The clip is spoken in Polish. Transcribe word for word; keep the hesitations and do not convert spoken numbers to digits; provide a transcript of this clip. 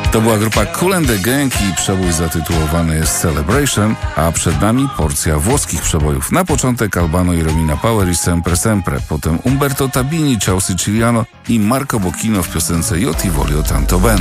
To była grupa Kool and the Gang i przebój zatytułowany jest Celebration, a przed nami porcja włoskich przebojów. Na początek Albano i Romina Power i Sempre Sempre, potem Umberto Tabini, Ciao Siciliano i Marco Bocchino w piosence Io ti voglio tanto bene.